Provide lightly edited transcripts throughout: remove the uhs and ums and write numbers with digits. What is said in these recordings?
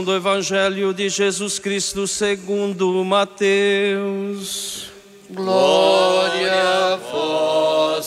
Do Evangelho de Jesus Cristo segundo Mateus. Glória a vós,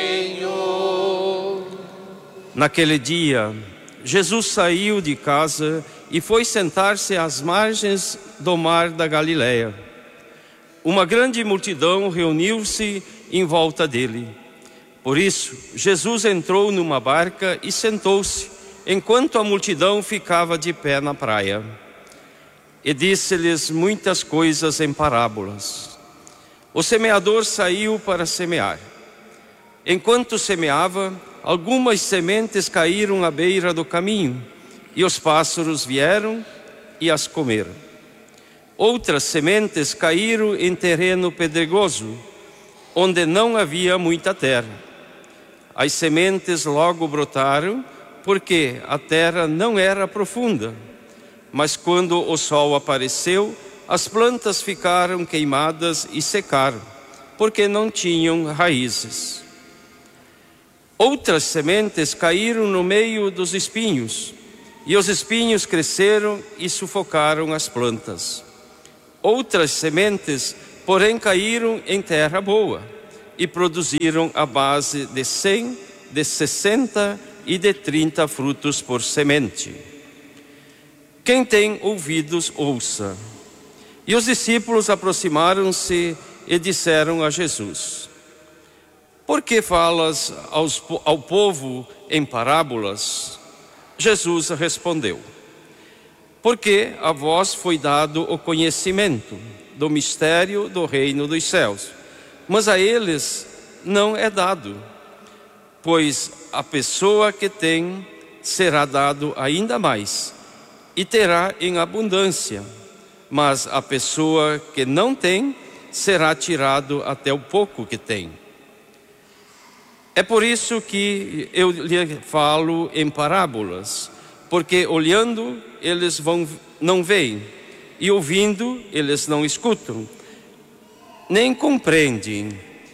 Senhor. Naquele dia, Jesus saiu de casa e foi sentar-se às margens do mar da Galileia. Uma grande multidão reuniu-se em volta dele. Por isso, Jesus entrou numa barca e sentou-se, enquanto a multidão ficava de pé na praia. E disse-lhes muitas coisas em parábolas. O semeador saiu para semear. Enquanto semeava, algumas sementes caíram à beira do caminho, e os pássaros vieram e as comeram. Outras sementes caíram em terreno pedregoso, onde não havia muita terra. As sementes logo brotaram, porque a terra não era profunda. Mas quando o sol apareceu, as plantas ficaram queimadas e secaram, porque não tinham raízes. Outras sementes caíram no meio dos espinhos, e os espinhos cresceram e sufocaram as plantas. Outras sementes, porém, caíram em terra boa, e produziram a base de 100, de 60 e de 30 frutos por semente. Quem tem ouvidos, ouça. E os discípulos aproximaram-se e disseram a Jesus: Por que falas ao povo em parábolas? Jesus respondeu: Porque a vós foi dado o conhecimento do mistério do reino dos céus, mas a eles não é dado. Pois a pessoa que tem será dado ainda mais, e terá em abundância. Mas a pessoa que não tem será tirado até o pouco que tem. É por isso que eu lhe falo em parábolas, porque olhando eles não veem, e ouvindo eles não escutam, nem compreendem.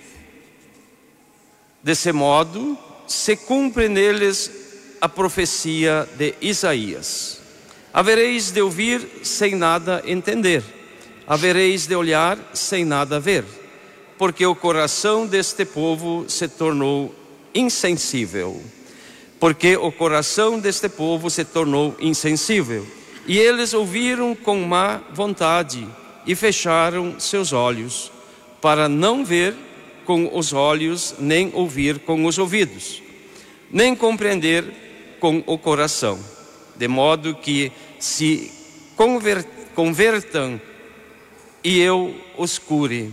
Desse modo, se cumpre neles a profecia de Isaías: havereis de ouvir sem nada entender, havereis de olhar sem nada ver, porque o coração deste povo se tornou insensível. Porque o coração deste povo se tornou insensível, e eles ouviram com má vontade e fecharam seus olhos, para não ver com os olhos, nem ouvir com os ouvidos, nem compreender com o coração, de modo que se convertam e eu os cure.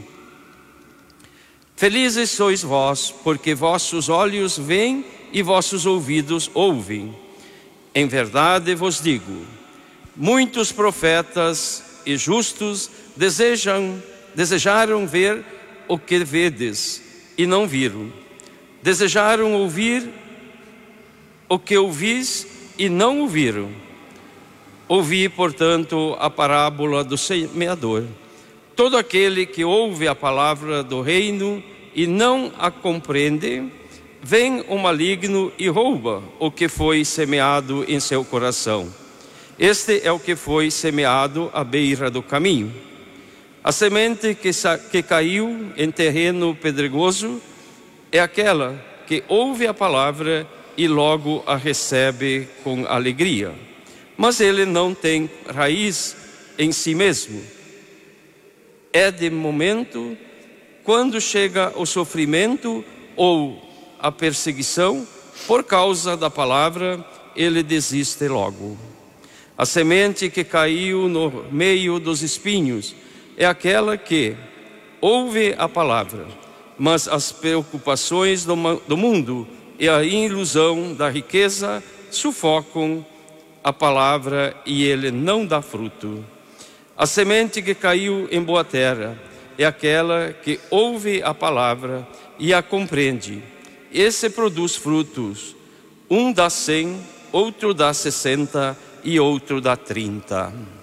Felizes sois vós, porque vossos olhos veem e vossos ouvidos ouvem. Em verdade vos digo, muitos profetas e justos desejaram ver o que vedes e não viram, desejaram ouvir o que ouvis e não ouviram. Ouvi, portanto, a parábola do semeador. Todo aquele que ouve a palavra do reino e não a compreende, vem o maligno e rouba o que foi semeado em seu coração. Este é o que foi semeado à beira do caminho. A semente que caiu em terreno pedregoso é aquela que ouve a palavra e logo a recebe com alegria. Mas ele não tem raiz em si mesmo. É de momento, quando chega o sofrimento ou a perseguição, por causa da palavra, ele desiste logo. A semente que caiu no meio dos espinhos é aquela que ouve a palavra, mas as preocupações do mundo e a ilusão da riqueza sufocam a palavra e ele não dá fruto. A semente que caiu em boa terra é aquela que ouve a palavra e a compreende. Esse produz frutos, um dá 100, outro dá 60 e outro dá 30.